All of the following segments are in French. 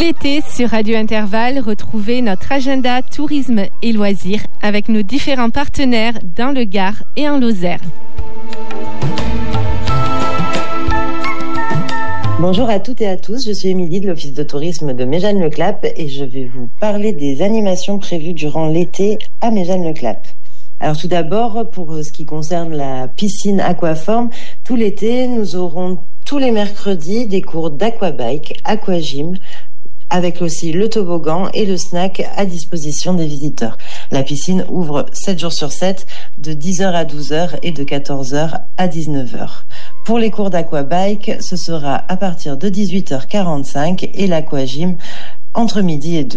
l'été, sur Radio Intervalle, retrouvez notre agenda tourisme et loisirs avec nos différents partenaires dans le Gard et en Lozère. Bonjour à toutes et à tous, je suis Émilie de l'Office de tourisme de Méjeanne-le-Clap et je vais vous parler des animations prévues durant l'été à Méjeanne-le-Clap. Alors tout d'abord, pour ce qui concerne la piscine aquaforme, tout l'été, nous aurons tous les mercredis des cours d'aquabike, aquagym, avec aussi le toboggan et le snack à disposition des visiteurs. La piscine ouvre 7 jours sur 7, de 10h à 12h et de 14h à 19h. Pour les cours d'aquabike, ce sera à partir de 18h45 et l'aquagym entre midi et 2.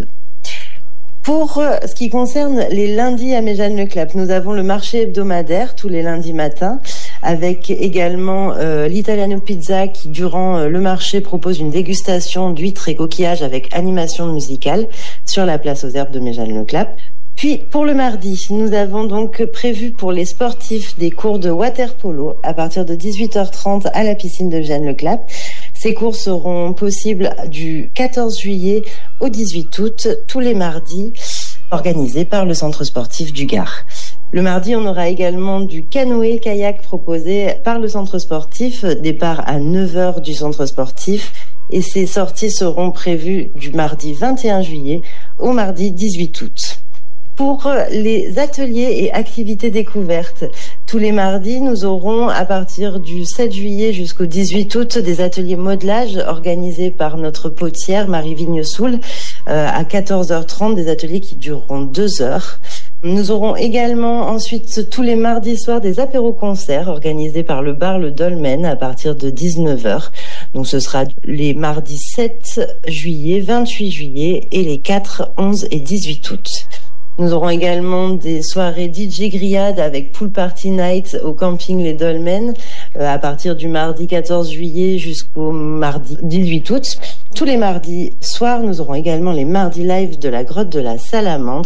Pour ce qui concerne les lundis à Méjeanne-le-Clap, nous avons le marché hebdomadaire tous les lundis matins, avec également l'Italiano Pizza qui, durant le marché, propose une dégustation d'huîtres et coquillages avec animation musicale sur la place aux Herbes de Méjeanne-le-Clap. Puis, pour le mardi, nous avons donc prévu pour les sportifs des cours de water polo à partir de 18h30 à la piscine de Méjeanne-le-Clap. Ces cours seront possibles du 14 juillet au 18 août, tous les mardis, organisés par le centre sportif du Gard. Le mardi, on aura également du canoë-kayak proposé par le centre sportif, départ à 9h du centre sportif. Et ces sorties seront prévues du mardi 21 juillet au mardi 18 août. Pour les ateliers et activités découvertes, tous les mardis, nous aurons à partir du 7 juillet jusqu'au 18 août des ateliers modelage organisés par notre potière Marie Vignesoul à 14h30, des ateliers qui dureront 2 heures. Nous aurons également ensuite tous les mardis soirs des apéros-concerts organisés par le bar Le Dolmen à partir de 19h. Donc ce sera les mardis 7 juillet, 28 juillet et les 4, 11 et 18 août. Nous aurons également des soirées DJ Grillade avec Pool Party Night au camping Les Dolmens à partir du mardi 14 juillet jusqu'au mardi 18 août. Tous les mardis soirs, nous aurons également les mardis live de la grotte de la Salamandre